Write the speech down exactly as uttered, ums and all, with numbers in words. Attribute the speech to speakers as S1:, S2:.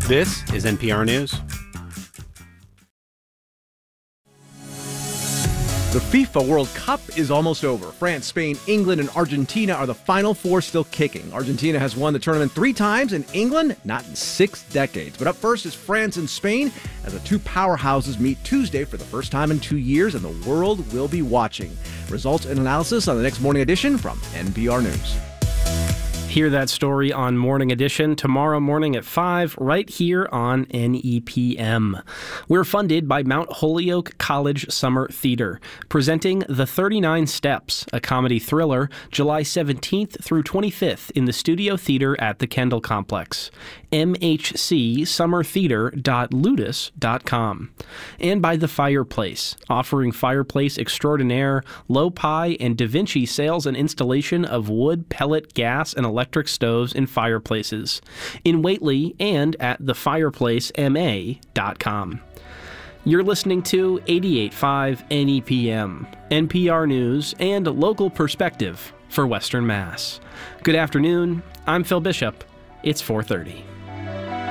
S1: This is N P R News.
S2: The FIFA World Cup is almost over. France, Spain, England, and Argentina are the final four still kicking. Argentina has won the tournament three times, and England not in six decades. But up first is France and Spain, as the two powerhouses meet Tuesday for the first time in two years, and the world will be watching. Results and analysis on the next Morning Edition from N P R News.
S3: Hear that story on Morning Edition tomorrow morning at five, right here on N E P M. We're funded by Mount Holyoke College Summer Theater, presenting The thirty-nine Steps, a comedy thriller, July seventeenth through twenty-fifth in the Studio Theater at the Kendall Complex. m h c summer theater dot ludus dot com. And by The Fireplace, offering fireplace extraordinaire, low-pi, and Da Vinci sales and installation of wood, pellet, gas, and electric electric stoves and fireplaces in Whately and at the fireplace m a dot com. You're listening to eighty-eight point five N E P M, N P R News, and local perspective for Western Mass. Good afternoon. I'm Phil Bishop. It's four thirty.